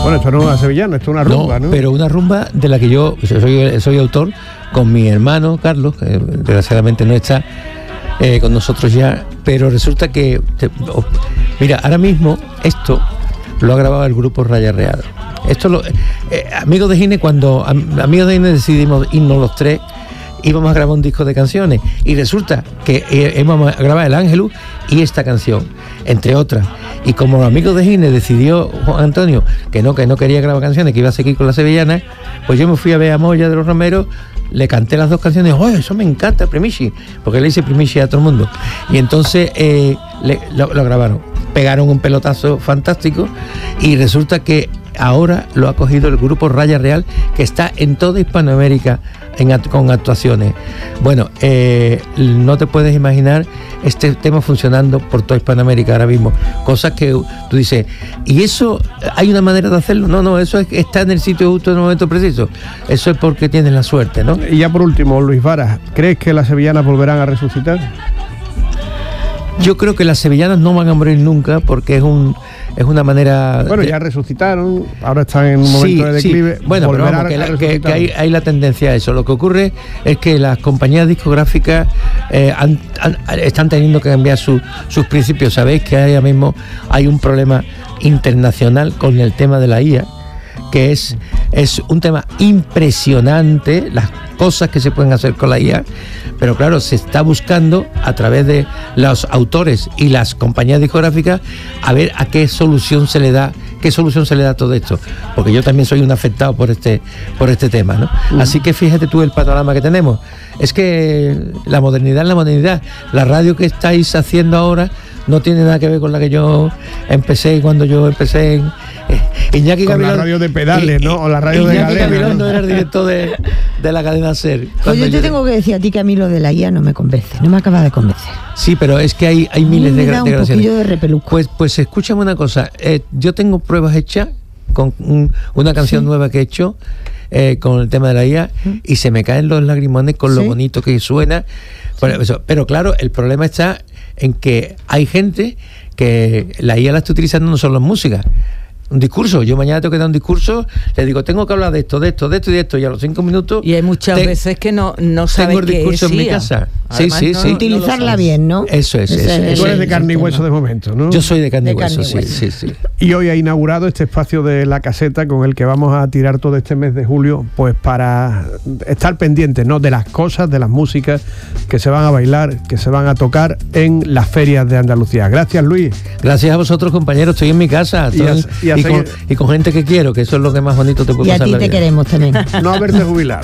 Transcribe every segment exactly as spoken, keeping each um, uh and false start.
Bueno, esto no es una sevillana, esto es una rumba, ¿no? No, pero una rumba de la que yo soy, soy autor con mi hermano Carlos, que desgraciadamente no está eh, con nosotros ya, pero resulta que, te, oh, mira, ahora mismo esto lo ha grabado el grupo Raya Real. Esto lo, eh, Amigos de Gine, cuando am, Amigos de Gine decidimos irnos los tres, íbamos a grabar un disco de canciones y resulta que eh, íbamos a grabar El Ángelus y esta canción, entre otras. Y como los Amigos de Gine decidió Juan Antonio que no, que no quería grabar canciones, que iba a seguir con la sevillana, pues yo me fui a ver a Moya de los Romeros, le canté las dos canciones, ¡oh, eso me encanta, Primici! Porque le hice Primici a todo el mundo. Y entonces eh, le, lo, lo grabaron, pegaron un pelotazo fantástico y resulta que ahora lo ha cogido el grupo Raya Real, que está en toda Hispanoamérica en, con actuaciones. Bueno, eh, no te puedes imaginar este tema funcionando por toda Hispanoamérica ahora mismo. Cosas que tú dices, ¿y eso hay una manera de hacerlo? No, no, eso es, está en el sitio justo en el momento preciso. Eso es porque tienes la suerte, ¿no? Y ya por último, Luis Varas, ¿crees que las sevillanas volverán a resucitar? Yo creo que las sevillanas no van a morir nunca porque es un es una manera... Bueno, de... ya resucitaron, ahora están en un momento sí, de declive. Sí. Bueno, pero vamos, que, la, que, que hay, hay la tendencia a eso. Lo que ocurre es que las compañías discográficas eh, han, han, están teniendo que cambiar su, sus principios. Sabéis que ahora mismo hay un problema internacional con el tema de la I A, que es, es un tema impresionante, las cosas que se pueden hacer con la I A, pero claro, se está buscando a través de los autores y las compañías discográficas a ver a qué solución se le da, qué solución se le da a todo esto, porque yo también soy un afectado por este, por este tema, ¿no? Uh-huh. Así que fíjate tú el panorama que tenemos, es que la modernidad es la modernidad, la radio que estáis haciendo ahora no tiene nada que ver con la que yo empecé cuando yo empecé en eh, Iñaki con Gabilón, la radio de pedales, y, ¿no? O la radio Iñaki de Galena. Iñaki Gabilón no era el director de, de la cadena SER. Pues yo te yo... tengo que decir a ti que a mí lo de la I A no me convence, no me acaba de convencer. Sí, pero es que hay, hay miles de, gra- de grabaciones. De repeluco. Pues, pues escúchame una cosa, eh, yo tengo pruebas hechas con un, una canción sí. nueva que he hecho eh, con el tema de la I A ¿Mm? y se me caen los lagrimones con ¿Sí? lo bonito que suena. Pero, eso, pero claro, el problema está en que hay gente que la I A la está utilizando no solo en música. Un discurso, yo mañana tengo que dar un discurso, le digo, tengo que hablar de esto, de esto, de esto y de esto, y a los cinco minutos... Y hay muchas te, veces que no, no sabes tengo el discurso en mi casa. Además, sí, sí, no, sí. Utilizarla no bien, ¿no? Eso es. Ese, eso, ese, Tú eres de ese carne y hueso tema. de momento, ¿no? Yo soy de carne y hueso, carne y sí, sí, sí. Y hoy ha inaugurado este espacio de La Caseta con el que vamos a tirar todo este mes de julio, pues para estar pendientes, ¿no? De las cosas, de las músicas que se van a bailar, que se van a tocar en las ferias de Andalucía. Gracias, Luis. Gracias a vosotros, compañeros. Estoy en mi casa. Estoy y, a, en, y, a y, con, y con gente que quiero, que eso es lo que más bonito te puede y pasar. Y a ti te vida. queremos también. No haberte jubilado.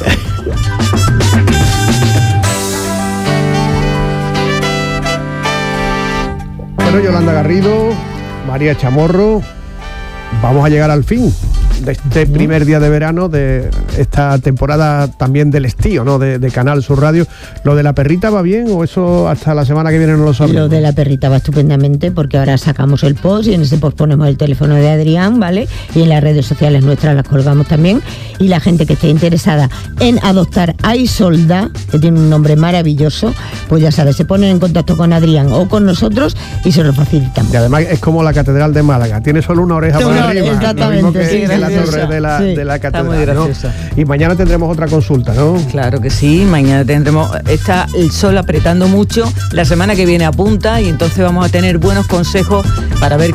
Bueno, Yolanda Garrido, María Chamorro, vamos a llegar al fin de este primer día de verano de esta temporada también del estío, ¿no? De, de Canal Sur Radio. ¿Lo de la perrita va bien o eso hasta la semana que viene no lo sabemos? Lo de la perrita va estupendamente porque ahora sacamos el post y en ese post ponemos el teléfono de Adrián, ¿vale? Y en las redes sociales nuestras las colgamos también. Y la gente que esté interesada en adoptar a Isolda, que tiene un nombre maravilloso, pues ya sabes, se ponen en contacto con Adrián o con nosotros y se lo facilitamos. Y además es como la Catedral de Málaga, tiene solo una oreja una para hora, arriba. exactamente, que sí, en la graciosa. torre de la, Sí, de la catedral. Está muy graciosa. ¿No? Y mañana tendremos otra consulta, ¿no? Claro que sí, mañana tendremos, está el sol apretando mucho, la semana que viene apunta y entonces vamos a tener buenos consejos para ver